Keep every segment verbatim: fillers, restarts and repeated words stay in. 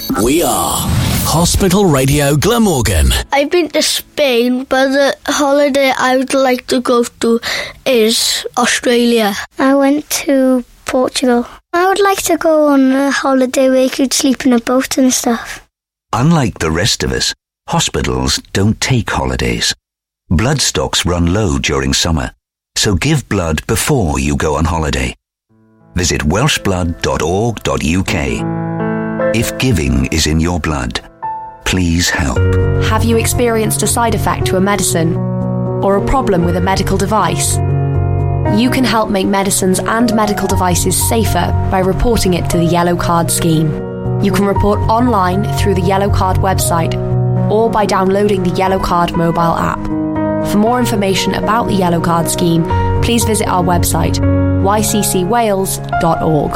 We are Hospital Radio Glamorgan. I've been to Spain, but the holiday I would like to go to is Australia. I went to Portugal. I would like to go on a holiday where you could sleep in a boat and stuff. Unlike the rest of us, hospitals don't take holidays. Blood stocks run low during summer, so give blood before you go on holiday. Visit welsh blood dot org dot U K. If giving is in your blood, please help. Have you experienced a side effect to a medicine or a problem with a medical device? You can help make medicines and medical devices safer by reporting it to the Yellow Card scheme. You can report online through the Yellow Card website or by downloading the Yellow Card mobile app. For more information about the Yellow Card scheme, please visit our website y c c wales dot org.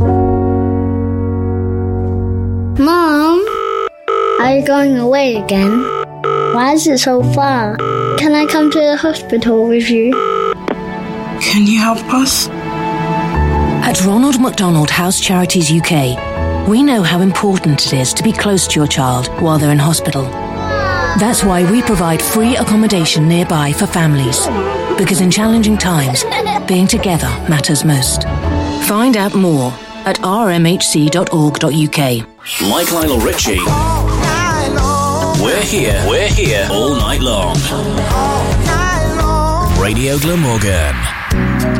Mom, are you going away again? Why is it so far? Can I come to the hospital with you? Can you help us? At Ronald McDonald House Charities U K, we know how important it is to be close to your child while they're in hospital. That's why we provide free accommodation nearby for families, because in challenging times, being together matters most. Find out more at r m h c dot org dot U K. Like Lionel Richie. We're here. We're here all night long. Radio Glamorgan.